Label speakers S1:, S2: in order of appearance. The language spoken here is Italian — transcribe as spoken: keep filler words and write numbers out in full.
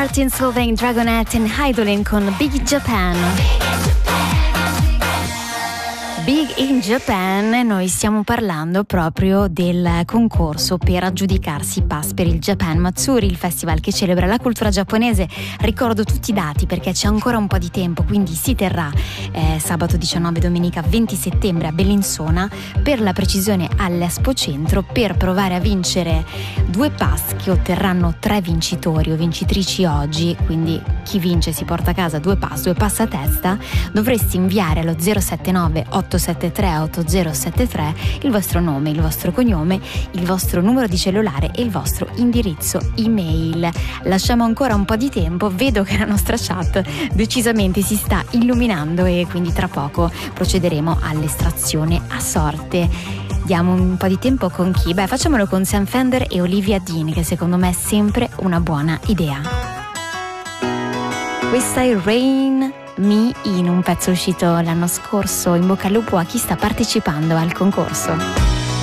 S1: Martin Solveig, Dragonette e Idolin con Big Japan. Big in Japan, noi stiamo parlando proprio del concorso per aggiudicarsi pass per il Japan Matsuri, il festival che celebra la cultura giapponese. Ricordo tutti i dati perché c'è ancora un po' di tempo, quindi si terrà eh, sabato diciannove e domenica venti settembre a Bellinzona, per la precisione all'Expo Centro, per provare a vincere due pass che otterranno tre vincitori o vincitrici oggi. Quindi chi vince si porta a casa due pass, due pass a testa. Dovresti inviare allo zero sette nove otto sette tre otto zero sette tre il vostro nome, il vostro cognome, il vostro numero di cellulare e il vostro indirizzo email. Lasciamo ancora un po' di tempo, vedo che la nostra chat decisamente si sta illuminando e quindi tra poco procederemo all'estrazione a sorte. Diamo un po' di tempo con chi? Beh, facciamolo con Sam Fender e Olivia Dean, che secondo me è sempre una buona idea. Questa è Rain Me In, un pezzo uscito l'anno scorso. In bocca al lupo a chi sta partecipando al concorso.